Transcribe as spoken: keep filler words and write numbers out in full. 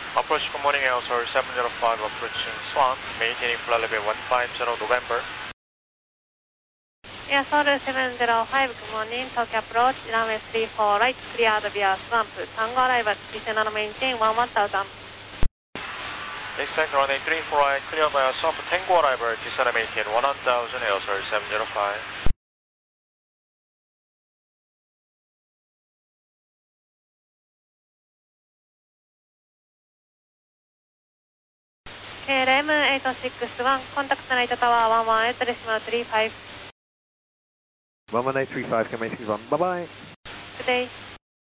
Approach good morning, Air Seoul seven zero five approaching Swan, maintaining flight level one five zero November. Air Seoul seven zero five, good morning, Tokyo approach, runway three four right, cleared via Swamp, Tango arrival, descend and maintain one one thousand. Expect runway three four right, cleared via Swamp, Tango arrival, descend and maintain one thousand, Air Seoul seven zero five. K L M eight six one, contact Night Tower one one eight, decimal three five. one one eight three five, can I see one? Bye bye. Good day.